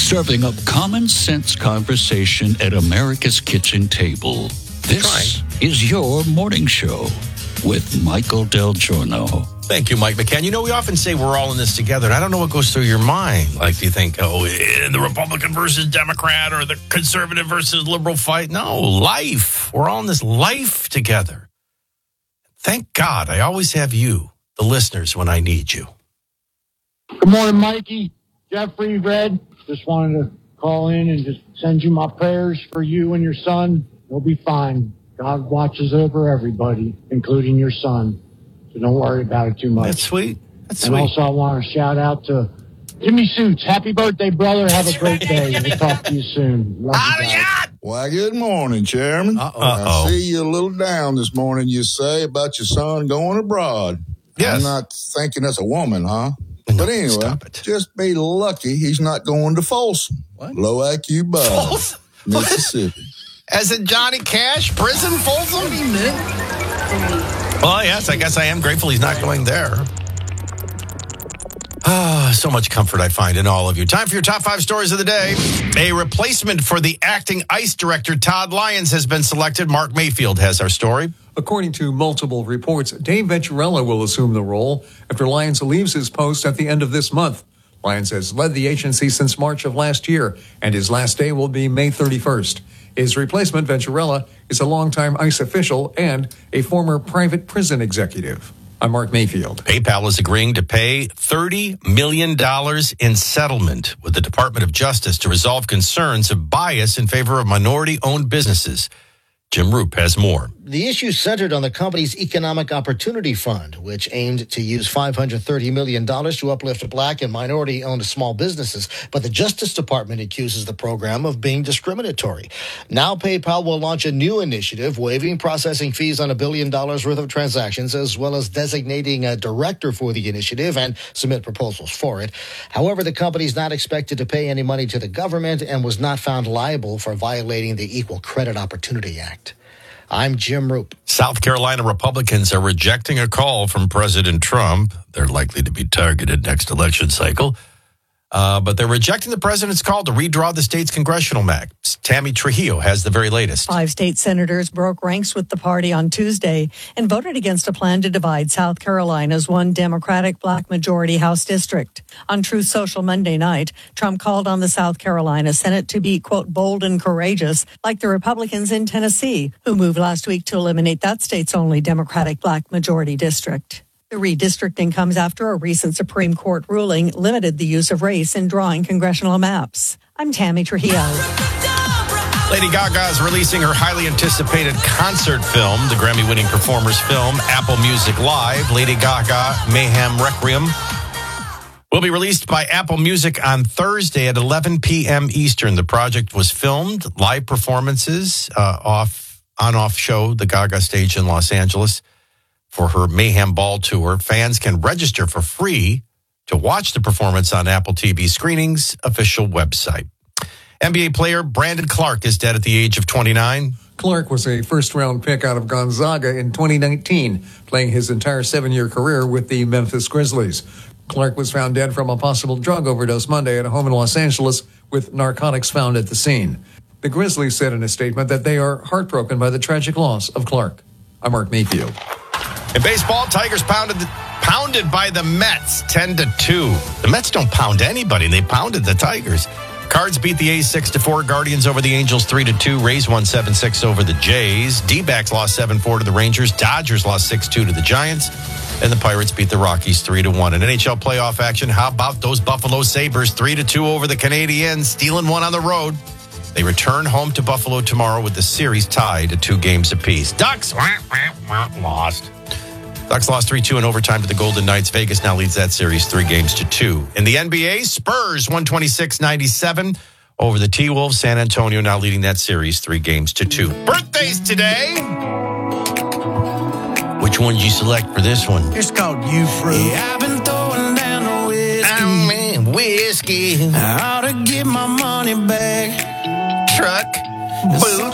serving up common sense conversation at America's kitchen table. This is your morning show with Michael Del Giorno. Thank you, Mike McCann. You know, we often say we're all in this together, and I don't know what goes through your mind. Like, do you think, the Republican versus Democrat or the conservative versus liberal fight? No, life. We're all in this life together. Thank God I always have you, the listeners, when I need you. Good morning, Mikey. Jeffrey, Red. Just wanted to call in and just send you my prayers for you and your son. You'll be fine. God watches over everybody, including your son. So don't worry about it too much. That's sweet. And also I want to shout out to Jimmy Suits. Happy birthday, brother. Have a great day. We'll talk to you soon. Love you guys. Why, good morning, Chairman. I see you a little down this morning, you say, about your son going abroad. Yes. I'm not thinking that's a woman, huh? But anyway, just be lucky he's not going to Folsom. Low IQ Bud, Mississippi. As in Johnny Cash, prison, Folsom? Well, yes, I guess I am grateful he's not going there. So much comfort I find in all of you. Time for your top 5 stories of the day. A replacement for the acting ICE director, Todd Lyons, has been selected. Mark Mayfield has our story. According to multiple reports, Dave Venturella will assume the role after Lyons leaves his post at the end of this month. Lyons has led the agency since March of last year, and his last day will be May 31st. His replacement, Venturella, is a longtime ICE official and a former private prison executive. I'm Mark Mayfield. PayPal is agreeing to pay $30 million in settlement with the Department of Justice to resolve concerns of bias in favor of minority-owned businesses. Jim Roop has more. The issue centered on the company's Economic Opportunity Fund, which aimed to use $530 million to uplift black and minority-owned small businesses. But the Justice Department accuses the program of being discriminatory. Now PayPal will launch a new initiative, waiving processing fees on $1 billion worth of transactions, as well as designating a director for the initiative and submit proposals for it. However, the company is not expected to pay any money to the government and was not found liable for violating the Equal Credit Opportunity Act. I'm Jim Roop. South Carolina Republicans are rejecting a call from President Trump. They're likely to be targeted next election cycle. But they're rejecting the president's call to redraw the state's congressional map. Tammy Trujillo has the very latest. 5 state senators broke ranks with the party on Tuesday and voted against a plan to divide South Carolina's one Democratic black majority House district. On Truth Social Monday night, Trump called on the South Carolina Senate to be, quote, bold and courageous, like the Republicans in Tennessee, who moved last week to eliminate that state's only Democratic black majority district. The redistricting comes after a recent Supreme Court ruling limited the use of race in drawing congressional maps. I'm Tammy Trujillo. Lady Gaga is releasing her highly anticipated concert film, the Grammy-winning performer's film, Apple Music Live, Lady Gaga Mayhem Requiem, will be released by Apple Music on Thursday at 11 p.m. Eastern. The project was filmed, live performances, on-off show, the Gaga stage in Los Angeles. For her Mayhem Ball tour, fans can register for free to watch the performance on Apple TV Screenings' official website. NBA player Brandon Clark is dead at the age of 29. Clark was a first-round pick out of Gonzaga in 2019, playing his entire 7-year career with the Memphis Grizzlies. Clark was found dead from a possible drug overdose Monday at a home in Los Angeles with narcotics found at the scene. The Grizzlies said in a statement that they are heartbroken by the tragic loss of Clark. I'm Mark Mayfield. In baseball, Tigers pounded by the Mets 10-2. The Mets don't pound anybody. They pounded the Tigers. Cards beat the A's 6-4. Guardians over the Angels 3-2. Rays won 7-6 over the Jays. D-backs lost 7-4 to the Rangers. Dodgers lost 6-2 to the Giants. And the Pirates beat the Rockies 3-1. In NHL playoff action, how about those Buffalo Sabres 3-2 over the Canadiens, stealing one on the road. They return home to Buffalo tomorrow with the series tied at 2 games apiece. Ducks lost. Ducks lost 3-2 in overtime to the Golden Knights. Vegas now leads that series 3-2. In the NBA, Spurs 126-97 over the T-Wolves. San Antonio now leading that series 3-2. Birthdays today. Which one did you select for this one? It's called You Fruit. Yeah, I've been throwing down the whiskey. Whiskey. I ought to get my money back. Truck. Boots.